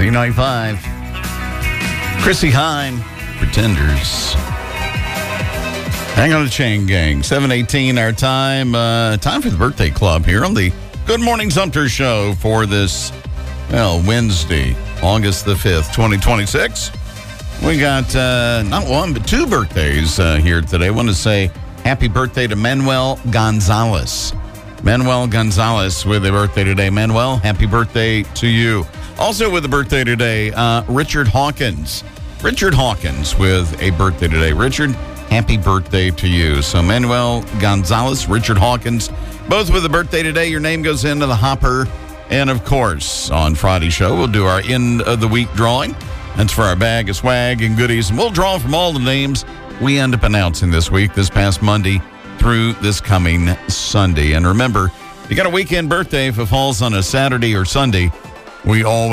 Z95. Chrissy Hine, Pretenders. Hang on the chain, gang. 7:18 our time. Time for the birthday club here on the Good Morning Sumter show for this, Wednesday, August the 5th, 2026. We got not one, but two birthdays here today. I want to say happy birthday to Manuel Gonzalez. Manuel Gonzalez with a birthday today. Manuel, happy birthday to you. Also with a birthday today, Richard Hawkins. Richard Hawkins with a birthday today. Richard, happy birthday to you. So Manuel Gonzalez, Richard Hawkins, both with a birthday today. Your name goes into the hopper. And, of course, on Friday's show, we'll do our end of the week drawing. That's for our bag of swag and goodies. And we'll draw from all the names we end up announcing this week, this past Monday through this coming Sunday. And remember, you got a weekend birthday if it falls on a Saturday or Sunday. We always